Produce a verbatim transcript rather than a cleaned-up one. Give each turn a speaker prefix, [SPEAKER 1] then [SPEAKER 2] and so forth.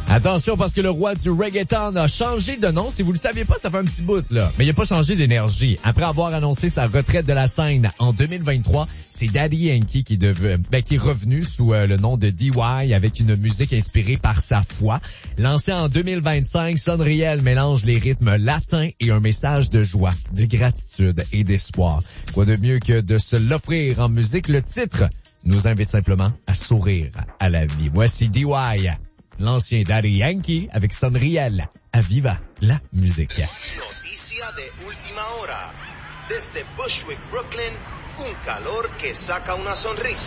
[SPEAKER 1] Attention parce que le roi du reggaeton a changé de nom. Si vous le saviez pas, ça fait un petit bout, là. Mais il a pas changé d'énergie. Après avoir annoncé sa retraite de la scène en deux mille vingt-trois, c'est Daddy Yankee qui, dev... ben, qui est revenu sous euh, le nom de D Y avec une musique inspirée par sa foi. Lancé en deux mille vingt-cinq, Son Riel mélange les rythmes latins et un message de joie, de gratitude et d'espoir. Quoi de mieux que de se l'offrir en musique? Le titre nous invite simplement à sourire à la vie. Voici D Y, l'ancien Daddy Yankee avec Son Riel. À Viva la musique.
[SPEAKER 2] Noticia de última hora. Desde Bushwick, Brooklyn, un calor que saca una sonrisa.